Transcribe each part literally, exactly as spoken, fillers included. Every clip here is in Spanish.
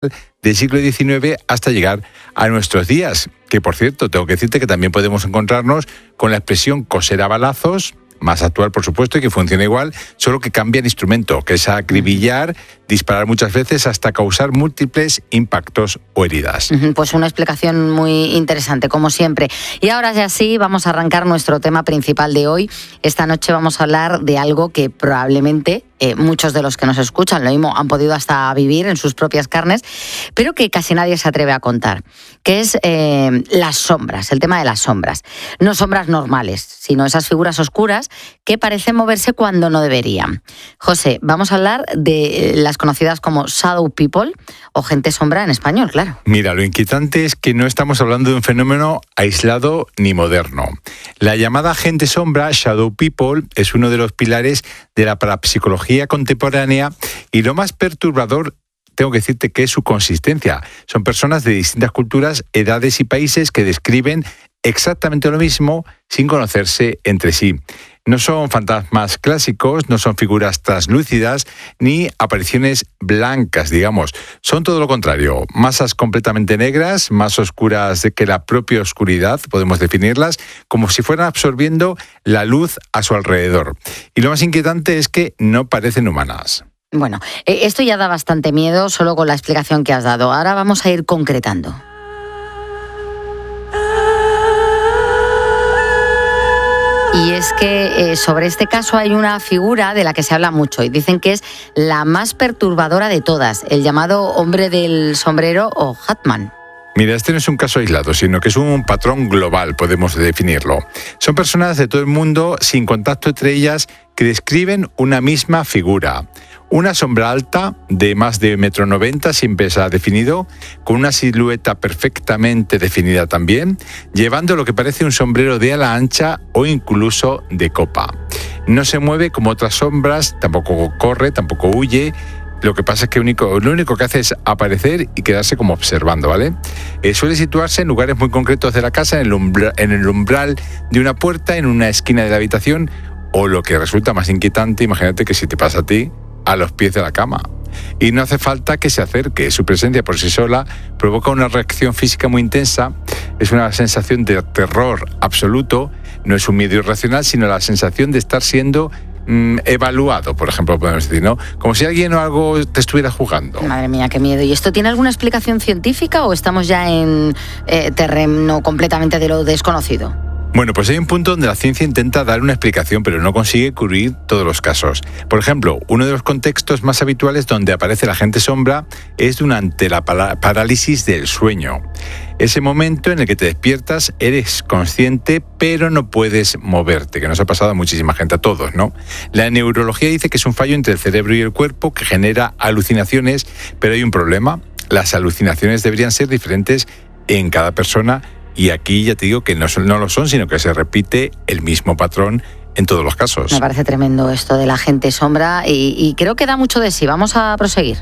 del siglo diecinueve hasta llegar a nuestros días. Que, por cierto, tengo que decirte que también podemos encontrarnos con la expresión coser a balazos, más actual, por supuesto, y que funciona igual, solo que cambia el instrumento, que es acribillar, disparar muchas veces hasta causar múltiples impactos o heridas. Pues una explicación muy interesante, como siempre. Y ahora ya sí, vamos a arrancar nuestro tema principal de hoy. Esta noche vamos a hablar de algo que probablemente eh, muchos de los que nos escuchan, lo mismo, han podido hasta vivir en sus propias carnes, pero que casi nadie se atreve a contar, que es eh, las sombras, el tema de las sombras. No sombras normales, sino esas figuras oscuras que parecen moverse cuando no deberían. José, vamos a hablar de las conocidas como shadow people o gente sombra en español, claro. Mira, lo inquietante es que no estamos hablando de un fenómeno aislado ni moderno. La llamada gente sombra, shadow people, es uno de los pilares de la parapsicología contemporánea y lo más perturbador, tengo que decirte, que es su consistencia. Son personas de distintas culturas, edades y países que describen exactamente lo mismo sin conocerse entre sí. No son fantasmas clásicos, no son figuras translúcidas, ni apariciones blancas, digamos. Son todo lo contrario, masas completamente negras, más oscuras que la propia oscuridad, podemos definirlas, como si fueran absorbiendo la luz a su alrededor. Y lo más inquietante es que no parecen humanas. Bueno, esto ya da bastante miedo solo con la explicación que has dado. Ahora vamos a ir concretando. Y es que eh, sobre este caso hay una figura de la que se habla mucho y dicen que es la más perturbadora de todas, el llamado hombre del sombrero o Hatman. Mira, este no es un caso aislado, sino que es un patrón global, podemos definirlo. Son personas de todo el mundo, sin contacto entre ellas, que describen una misma figura. Una sombra alta, de más de un metro noventa, siempre se ha definido, con una silueta perfectamente definida también, llevando lo que parece un sombrero de ala ancha o incluso de copa. No se mueve como otras sombras, tampoco corre, tampoco huye. Lo que pasa es que único, lo único que hace es aparecer y quedarse como observando, ¿vale? Eh, suele situarse en lugares muy concretos de la casa, en el, umbra, en el umbral de una puerta, en una esquina de la habitación, o lo que resulta más inquietante, imagínate que si te pasa a ti, a los pies de la cama. Y no hace falta que se acerque, su presencia por sí sola provoca una reacción física muy intensa, es una sensación de terror absoluto, no es un miedo irracional, sino la sensación de estar siendo mm, evaluado, por ejemplo, podemos decir, ¿no? Como si alguien o algo te estuviera jugando. Madre mía, qué miedo. ¿Y esto tiene alguna explicación científica o estamos ya en eh, terreno completamente de lo desconocido? Bueno, pues hay un punto donde la ciencia intenta dar una explicación, pero no consigue cubrir todos los casos. Por ejemplo, uno de los contextos más habituales donde aparece la gente sombra es durante la parálisis del sueño. Ese momento en el que te despiertas, eres consciente, pero no puedes moverte, que nos ha pasado a muchísima gente, a todos, ¿no? La neurología dice que es un fallo entre el cerebro y el cuerpo que genera alucinaciones, pero hay un problema. Las alucinaciones deberían ser diferentes en cada persona. Y aquí ya te digo que no, son, no lo son, sino que se repite el mismo patrón en todos los casos. Me parece tremendo esto de la gente sombra y, y creo que da mucho de sí. Vamos a proseguir.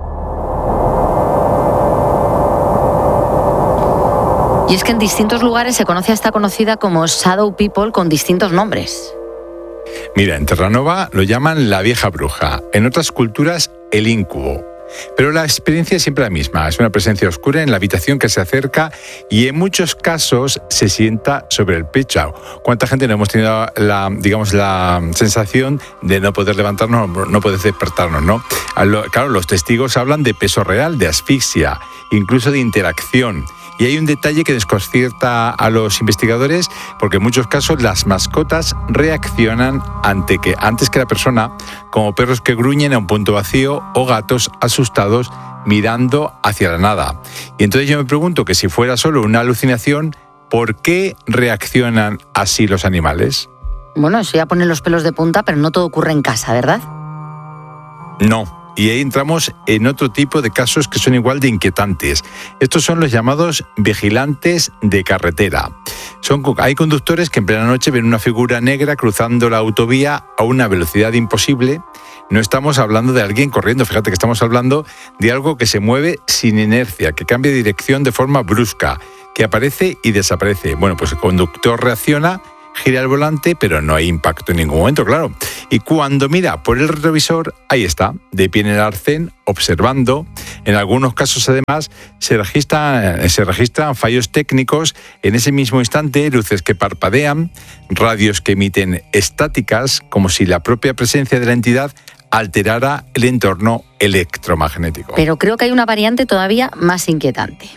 Y es que en distintos lugares se conoce a esta conocida como Shadow People con distintos nombres. Mira, en Terranova lo llaman la vieja bruja, en otras culturas el íncubo. Pero la experiencia es siempre la misma, es una presencia oscura en la habitación que se acerca y en muchos casos se sienta sobre el pecho. ¿Cuánta gente no hemos tenido la, digamos, la sensación de no poder levantarnos, no poder despertarnos, ¿no? Claro, los testigos hablan de peso real, de asfixia, incluso de interacción. Y hay un detalle que desconcierta a los investigadores porque en muchos casos las mascotas reaccionan ante que, antes que la persona, como perros que gruñen a un punto vacío o gatos asustados mirando hacia la nada. Y entonces yo me pregunto que si fuera solo una alucinación, ¿por qué reaccionan así los animales? Bueno, eso ya pone los pelos de punta, pero no todo ocurre en casa, ¿verdad? No. Y ahí entramos en otro tipo de casos que son igual de inquietantes. Estos son los llamados vigilantes de carretera. Son, hay conductores que en plena noche ven una figura negra cruzando la autovía a una velocidad imposible. No estamos hablando de alguien corriendo, fíjate que estamos hablando de algo que se mueve sin inercia, que cambia de dirección de forma brusca, que aparece y desaparece. Bueno, pues el conductor reacciona, gira el volante, pero no hay impacto en ningún momento, claro. Y cuando mira por el retrovisor, ahí está, de pie en el arcén, observando. En algunos casos, además, se registran, se registran fallos técnicos en ese mismo instante, luces que parpadean, radios que emiten estáticas, como si la propia presencia de la entidad alterara el entorno electromagnético. Pero creo que hay una variante todavía más inquietante.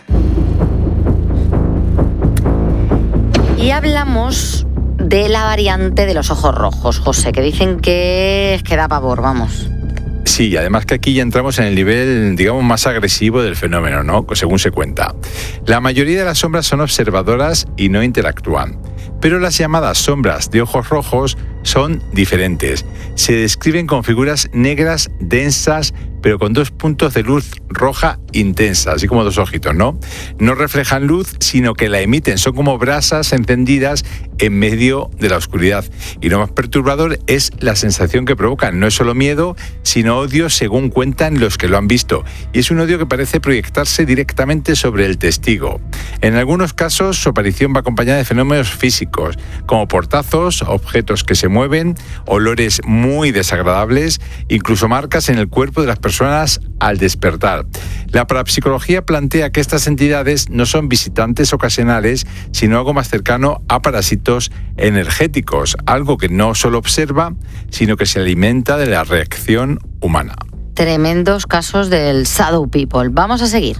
Y hablamos de la variante de los ojos rojos, José, que dicen que, que da pavor, vamos. Sí, además que aquí ya entramos en el nivel, digamos, más agresivo del fenómeno, ¿no? Según se cuenta. La mayoría de las sombras son observadoras y no interactúan. Pero las llamadas sombras de ojos rojos son diferentes. Se describen con figuras negras densas, pero con dos puntos de luz roja intensa, así como dos ojitos, ¿no? No reflejan luz, sino que la emiten. Son como brasas encendidas en medio de la oscuridad. Y lo más perturbador es la sensación que provocan. No es solo miedo, sino odio, según cuentan los que lo han visto. Y es un odio que parece proyectarse directamente sobre el testigo. En algunos casos, su aparición va acompañada de fenómenos físicos, como portazos, objetos que se mueven, olores muy desagradables, incluso marcas en el cuerpo de las personas al despertar. La parapsicología plantea que estas entidades no son visitantes ocasionales, sino algo más cercano a parásitos energéticos, algo que no solo observa, sino que se alimenta de la reacción humana. Tremendos casos del Shadow People. Vamos a seguir.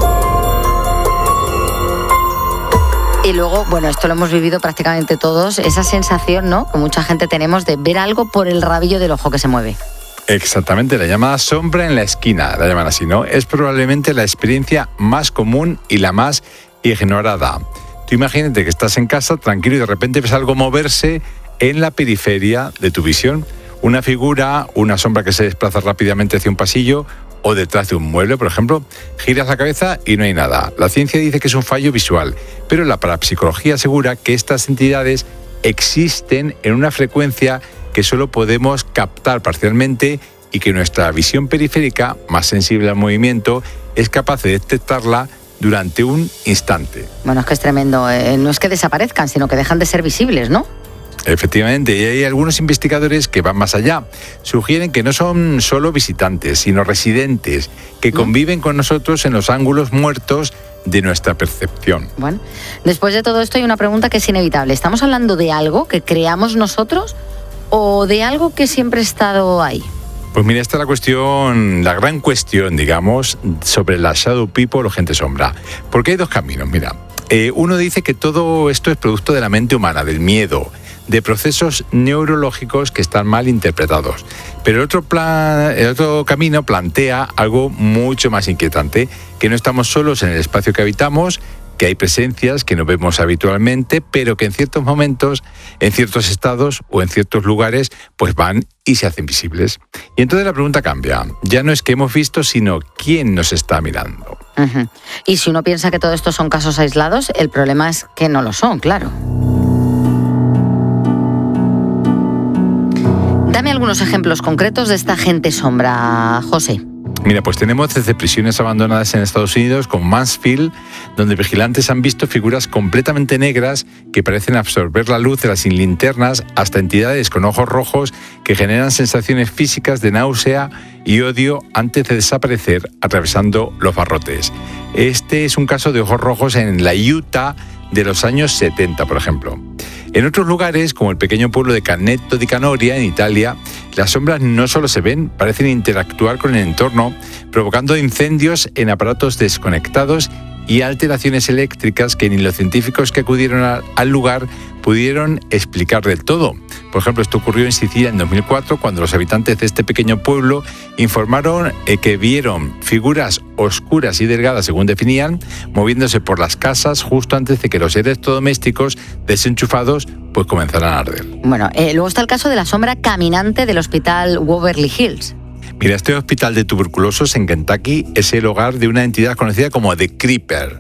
Y luego, bueno, esto lo hemos vivido prácticamente todos, esa sensación, ¿no?, que mucha gente tenemos de ver algo por el rabillo del ojo que se mueve. Exactamente, la llamada sombra en la esquina, la llaman así, ¿no? Es probablemente la experiencia más común y la más ignorada. Tú imagínate que estás en casa tranquilo y de repente ves algo moverse en la periferia de tu visión. Una figura, una sombra que se desplaza rápidamente hacia un pasillo o detrás de un mueble, por ejemplo. Giras la cabeza y no hay nada. La ciencia dice que es un fallo visual, pero la parapsicología asegura que estas entidades existen en una frecuencia que solo podemos captar parcialmente y que nuestra visión periférica, más sensible al movimiento, es capaz de detectarla durante un instante. Bueno, es que es tremendo. Eh, no es que desaparezcan, sino que dejan de ser visibles, ¿no? Efectivamente, y hay algunos investigadores que van más allá. Sugieren que no son solo visitantes, sino residentes, que conviven con nosotros en los ángulos muertos de nuestra percepción. Bueno, después de todo esto hay una pregunta que es inevitable. ¿Estamos hablando de algo que creamos nosotros o de algo que siempre ha estado ahí? Pues mira, esta es la cuestión, la gran cuestión, digamos, sobre la Shadow People o gente sombra. Porque hay dos caminos, mira. Eh, uno dice que todo esto es producto de la mente humana, del miedo, de procesos neurológicos que están mal interpretados. Pero el otro, plan, el otro camino plantea algo mucho más inquietante, que no estamos solos en el espacio que habitamos, que hay presencias que no vemos habitualmente, pero que en ciertos momentos, en ciertos estados o en ciertos lugares, pues van y se hacen visibles. Y entonces la pregunta cambia. Ya no es que hemos visto, sino quién nos está mirando. Uh-huh. Y si uno piensa que todo esto son casos aislados, el problema es que no lo son, claro. Dame algunos ejemplos concretos de esta gente sombra, José. Mira, pues tenemos desde prisiones abandonadas en Estados Unidos, como Mansfield, donde vigilantes han visto figuras completamente negras que parecen absorber la luz de las linternas, hasta entidades con ojos rojos que generan sensaciones físicas de náusea y odio antes de desaparecer atravesando los barrotes. Este es un caso de ojos rojos en la Utah de los años setenta, por ejemplo. En otros lugares, como el pequeño pueblo de Canneto di Canoria, en Italia, las sombras no solo se ven, parecen interactuar con el entorno, provocando incendios en aparatos desconectados y alteraciones eléctricas que ni los científicos que acudieron a, al lugar pudieron explicar del todo. Por ejemplo, esto ocurrió en Sicilia en dos mil cuatro, cuando los habitantes de este pequeño pueblo informaron eh, que vieron figuras oscuras y delgadas, según definían, moviéndose por las casas justo antes de que los electrodomésticos desenchufados pues comenzaran a arder. Bueno, eh, luego está el caso de la sombra caminante del hospital Waverly Hills. Mira, este hospital de tuberculosos en Kentucky es el hogar de una entidad conocida como The Creeper.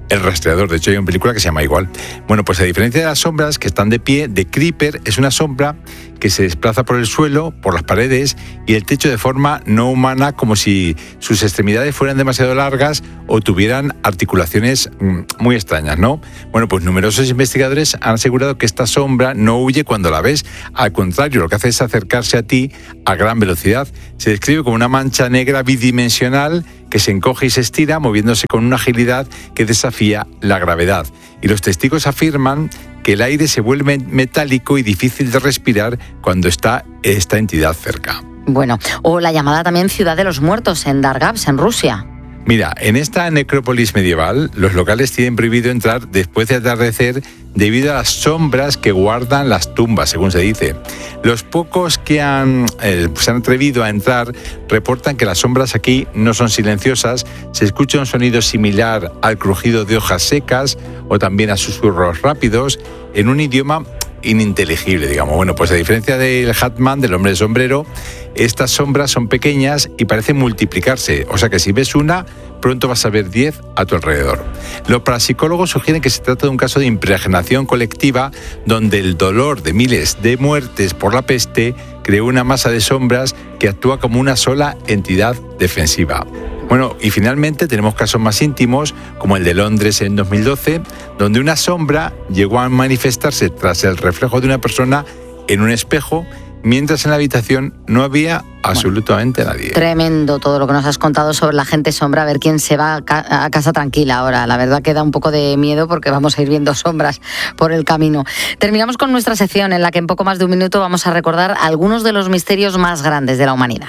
El rastreador, de hecho hay una película que se llama igual. Bueno, pues a diferencia de las sombras que están de pie, The Creeper es una sombra que se desplaza por el suelo, por las paredes y el techo de forma no humana, como si sus extremidades fueran demasiado largas o tuvieran articulaciones muy extrañas, ¿no? Bueno, pues numerosos investigadores han asegurado que esta sombra no huye cuando la ves. Al contrario, lo que hace es acercarse a ti a gran velocidad. Se describe como una mancha negra bidimensional que se encoge y se estira, moviéndose con una agilidad que desafía la gravedad. Y los testigos afirman que el aire se vuelve metálico y difícil de respirar cuando está esta entidad cerca. Bueno, o la llamada también Ciudad de los Muertos en Dargavs, en Rusia. Mira, en esta necrópolis medieval, los locales tienen prohibido entrar después de atardecer debido a las sombras que guardan las tumbas, según se dice. Los pocos que han, eh, se han atrevido a entrar reportan que las sombras aquí no son silenciosas, se escucha un sonido similar al crujido de hojas secas o también a susurros rápidos en un idioma ininteligible, digamos. Bueno, pues a diferencia del Hatman, del hombre de sombrero, estas sombras son pequeñas y parecen multiplicarse, o sea que si ves una, pronto vas a ver diez a tu alrededor. Los parapsicólogos sugieren que se trata de un caso de impregnación colectiva donde el dolor de miles de muertes por la peste creó una masa de sombras que actúa como una sola entidad defensiva. Bueno, y finalmente tenemos casos más íntimos, como el de Londres en dos mil doce, donde una sombra llegó a manifestarse tras el reflejo de una persona en un espejo, mientras en la habitación no había absolutamente bueno, nadie. Tremendo todo lo que nos has contado sobre la gente sombra, a ver quién se va a, ca- a casa tranquila ahora. La verdad que da un poco de miedo porque vamos a ir viendo sombras por el camino. Terminamos con nuestra sección en la que en poco más de un minuto vamos a recordar algunos de los misterios más grandes de la humanidad.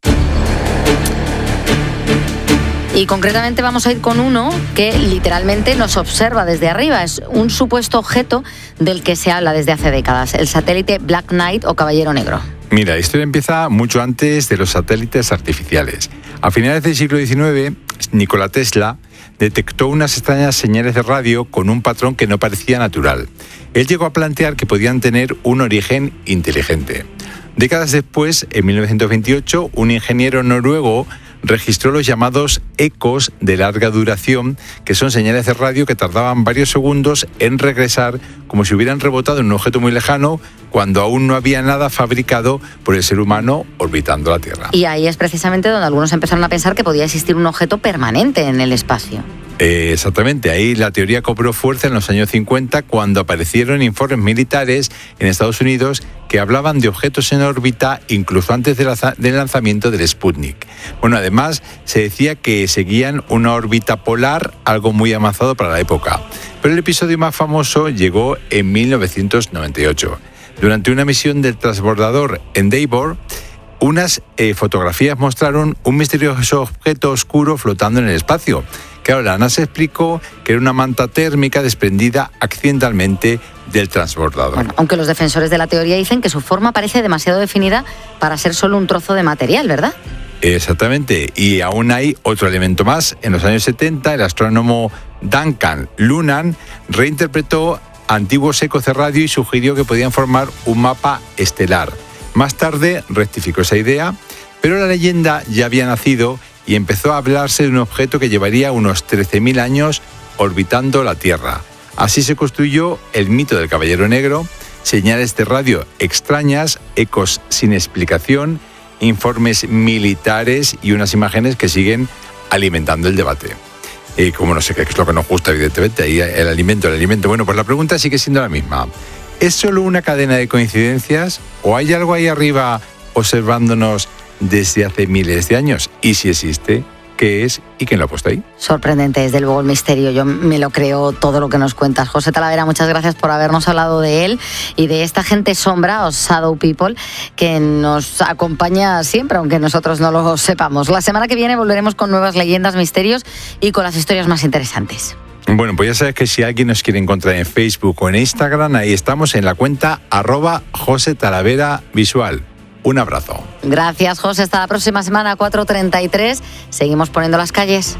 Y concretamente vamos a ir con uno que literalmente nos observa desde arriba. Es un supuesto objeto del que se habla desde hace décadas, el satélite Black Knight o Caballero Negro. Mira, la historia empieza mucho antes de los satélites artificiales. A finales del siglo diecinueve, Nikola Tesla detectó unas extrañas señales de radio con un patrón que no parecía natural. Él llegó a plantear que podían tener un origen inteligente. Décadas después, en mil novecientos veintiocho, un ingeniero noruego registró los llamados ecos de larga duración, que son señales de radio que tardaban varios segundos en regresar como si hubieran rebotado en un objeto muy lejano cuando aún no había nada fabricado por el ser humano orbitando la Tierra. Y ahí es precisamente donde algunos empezaron a pensar que podía existir un objeto permanente en el espacio. Eh, exactamente, ahí la teoría cobró fuerza en los años cincuenta cuando aparecieron informes militares en Estados Unidos que hablaban de objetos en órbita incluso antes de la, del lanzamiento del Sputnik. Bueno, además se decía que seguían una órbita polar, algo muy avanzado para la época. Pero el episodio más famoso llegó en mil novecientos noventa y ocho. Durante una misión del transbordador Endeavour, unas eh, fotografías mostraron un misterioso objeto oscuro flotando en el espacio. Claro, la NASA explicó que era una manta térmica desprendida accidentalmente del transbordador. Bueno, aunque los defensores de la teoría dicen que su forma parece demasiado definida para ser solo un trozo de material, ¿verdad? Exactamente, y aún hay otro elemento más. En los años setenta, el astrónomo Duncan Lunan reinterpretó antiguos ecos de radio y sugirió que podían formar un mapa estelar. Más tarde rectificó esa idea, pero la leyenda ya había nacido y empezó a hablarse de un objeto que llevaría unos trece mil años orbitando la Tierra. Así se construyó el mito del Caballero Negro, señales de radio extrañas, ecos sin explicación, informes militares y unas imágenes que siguen alimentando el debate. Y como no sé qué es lo que nos gusta, evidentemente, ahí el alimento, el alimento. Bueno, pues la pregunta sigue siendo la misma. ¿Es solo una cadena de coincidencias o hay algo ahí arriba observándonos desde hace miles de años? Y si existe, ¿qué es y quién lo ha puesto ahí? Sorprendente, desde luego, el misterio. Yo me lo creo todo lo que nos cuentas. José Talavera, muchas gracias por habernos hablado de él y de esta gente sombra, o Shadow People, que nos acompaña siempre, aunque nosotros no lo sepamos. La semana que viene volveremos con nuevas leyendas, misterios y con las historias más interesantes. Bueno, pues ya sabes que si alguien nos quiere encontrar en Facebook o en Instagram, ahí estamos en la cuenta arroba José Talavera Visual. Un abrazo. Gracias, José. Hasta la próxima semana, cuatro treinta y tres. Seguimos poniendo las calles.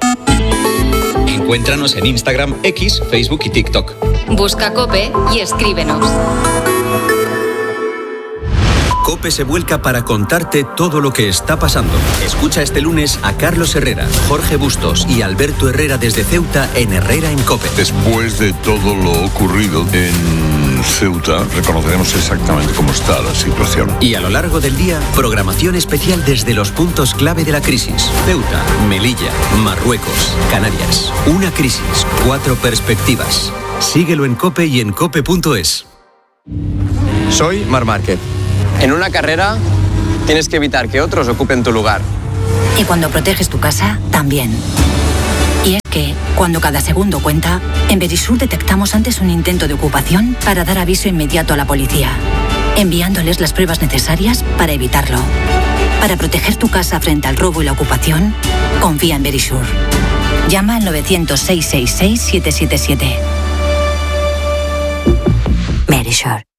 Encuéntranos en Instagram, X, Facebook y TikTok. Busca COPE y escríbenos. COPE se vuelca para contarte todo lo que está pasando. Escucha este lunes a Carlos Herrera, Jorge Bustos y Alberto Herrera desde Ceuta en Herrera en COPE. Después de todo lo ocurrido en Ceuta, reconoceremos exactamente cómo está la situación. Y a lo largo del día, programación especial desde los puntos clave de la crisis. Ceuta, Melilla, Marruecos, Canarias. Una crisis, cuatro perspectivas. Síguelo en COPE y en cope punto es. Soy Marc Márquez. En una carrera tienes que evitar que otros ocupen tu lugar. Y cuando proteges tu casa, también. Y es que, cuando cada segundo cuenta, en Verisur detectamos antes un intento de ocupación para dar aviso inmediato a la policía, enviándoles las pruebas necesarias para evitarlo. Para proteger tu casa frente al robo y la ocupación, confía en Verisur. Llama al novecientos, seiscientos sesenta y seis, siete siete siete. Verisur.